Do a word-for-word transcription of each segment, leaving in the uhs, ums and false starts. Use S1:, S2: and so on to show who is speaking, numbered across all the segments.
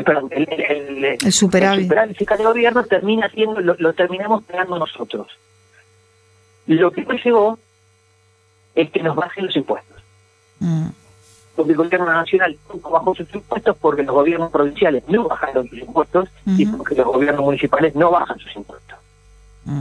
S1: perdón, el, el, el,
S2: el superávit.
S1: el superávit fiscal de gobierno termina siendo, lo, lo terminamos pagando nosotros. Lo que nos llegó es que nos bajen los impuestos. Mm. Porque el gobierno nacional bajó sus impuestos porque los gobiernos provinciales no bajaron sus impuestos uh-huh. y porque los gobiernos municipales no bajan sus impuestos. Mm.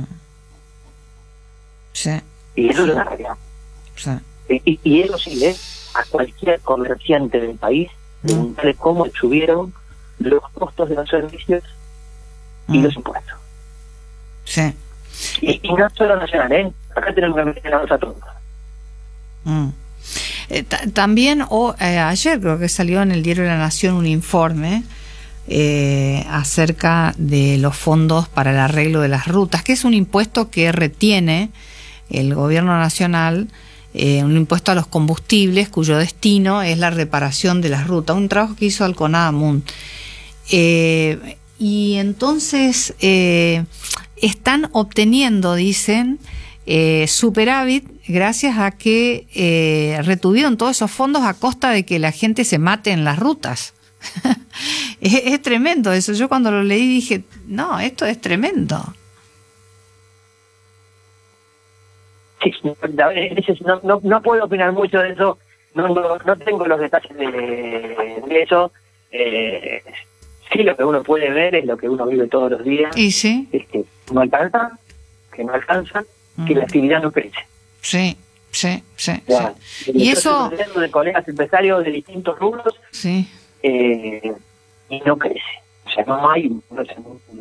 S2: Sí.
S1: Y eso es una realidad. Sí. Y, y eso sí, ¿eh? A cualquier comerciante del país, mm. preguntarle cómo subieron los costos de los servicios y mm. los impuestos.
S2: Sí.
S1: Y, y no solo nacional, ¿eh? Acá tenemos que meter la bolsa a todos.
S2: Mm. Eh, t- también oh, eh, ayer creo que salió en el diario La Nación un informe eh, acerca de los fondos para el arreglo de las rutas, que es un impuesto que retiene el gobierno nacional, eh, un impuesto a los combustibles cuyo destino es la reparación de las rutas, un trabajo que hizo Alconada Munt. Eh, y entonces eh, están obteniendo, dicen, eh, superávit gracias a que eh, retuvieron todos esos fondos a costa de que la gente se mate en las rutas. es, es tremendo eso. Yo cuando lo leí dije, no, esto es tremendo.
S1: Sí, no, no, no puedo opinar mucho de eso, no, no, no tengo los detalles de, de eso. Eh, sí, lo que uno puede ver es lo que uno vive todos los días.
S2: ¿Y sí?
S1: Es que no alcanza, que no alcanza, mm. que la actividad no crece.
S2: Sí, sí, sí.
S1: Ya,
S2: sí. Y eso...
S1: de colegas empresarios de distintos rubros,
S2: sí.
S1: eh, y no crece. O sea, no hay... No sé,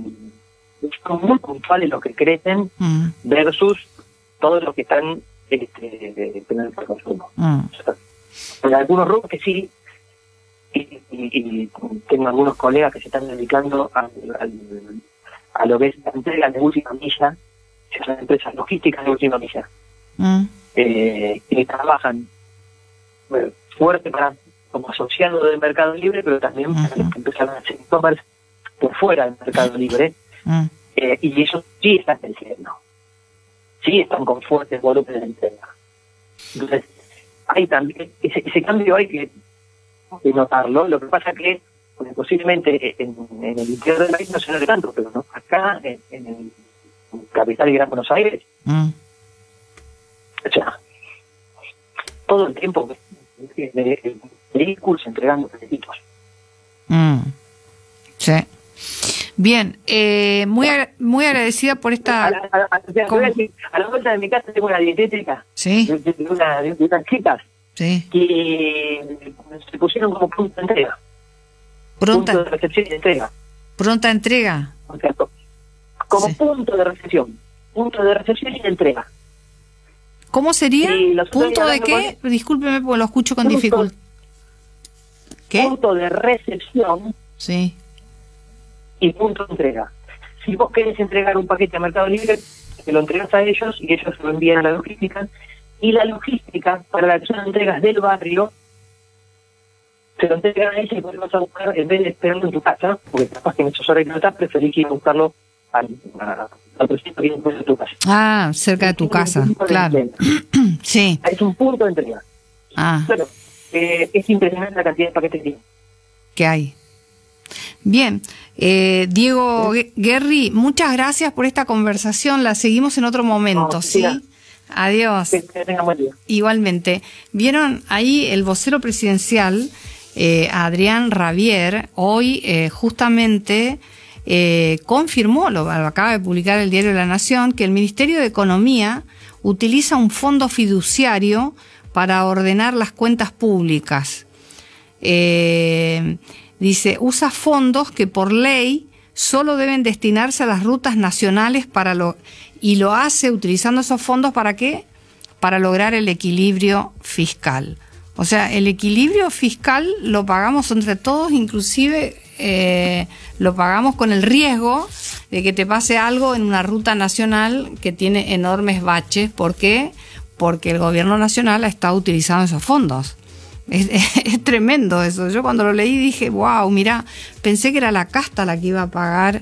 S1: son muy puntuales los que crecen mm. versus todos los que están este, penales por consumo. Mm. O sea, en algunos rubros que sí, y, y, y tengo algunos colegas que se están dedicando a, a, a lo que es la entrega de última milla, que son empresas logísticas de última milla, mm. eh, que trabajan bueno, fuerte para como asociado del Mercado Libre, pero también mm-hmm. para los que empiezan a hacer e-commerce por fuera del Mercado Libre, mm. eh, y ellos sí están creciendo. Sí están con fuertes volúmenes de entrega. Entonces, hay también, ese, ese cambio hay que, que notarlo. Lo que pasa es que pues, posiblemente en, en el interior del país no se note tanto, pero no acá, en, en el capital y Gran Buenos Aires, mm. o sea, todo el tiempo vehículos entregando paquetitos.
S2: Mm. Sí. Bien, eh, muy agra- muy agradecida por esta...
S1: A la, a, a, a, decir, a la vuelta de mi casa tengo una dietética.
S2: Sí.
S1: De, de, de, una, de, de unas chicas.
S2: Sí.
S1: Que se pusieron como pronta entrega.
S2: Pronta.
S1: Punto de recepción y entrega.
S2: Pronta entrega.
S1: O sea, como
S2: sí.
S1: punto de recepción. Punto de recepción y de entrega.
S2: ¿Cómo sería? ¿Punto de qué? Con... Discúlpeme porque lo escucho con punto, dificultad. ¿Qué?
S1: Punto de recepción.
S2: Sí.
S1: Y punto de entrega. Si vos querés entregar un paquete a Mercado Libre, te lo entregas a ellos y ellos lo envían a la logística. Y la logística, para la que son entregas del barrio, se lo entregan a ella y vos lo vas a buscar en vez de esperarlo en tu casa, porque capaz que en esos horarios no estás, preferís ir a buscarlo al otro sitio que viene de tu casa.
S2: Ah, cerca de tu casa, claro. Sí.
S1: Es un punto de entrega.
S2: Ah.
S1: Claro, eh, es impresionante la cantidad de paquetes que,
S2: que hay. Bien, eh, Diego Guerri, muchas gracias por esta conversación. La seguimos en otro momento, no, ¿sí? Mira. Adiós.
S1: Que, que tenga buen día.
S2: Igualmente. Vieron ahí el vocero presidencial, eh, Adrián Rabier, hoy eh, justamente eh, confirmó, lo, lo acaba de publicar el diario La Nación, que el Ministerio de Economía utiliza un fondo fiduciario para ordenar las cuentas públicas. Eh... Dice, usa fondos que por ley solo deben destinarse a las rutas nacionales para lo y lo hace utilizando esos fondos ¿para qué? Para lograr el equilibrio fiscal. O sea, el equilibrio fiscal lo pagamos entre todos, inclusive eh, lo pagamos con el riesgo de que te pase algo en una ruta nacional que tiene enormes baches. ¿Por qué? Porque el gobierno nacional ha estado utilizando esos fondos. Es, es, es tremendo eso. Yo cuando lo leí dije, wow, mirá, pensé que era la casta la que iba a pagar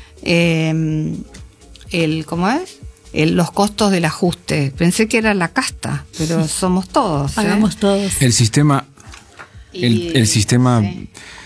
S2: eh, el, ¿cómo es? El, los costos del ajuste. Pensé que era la casta, pero somos todos.
S3: Pagamos
S2: ¿eh?
S3: todos.
S4: El sistema, el,
S2: y,
S4: el sistema
S2: sí.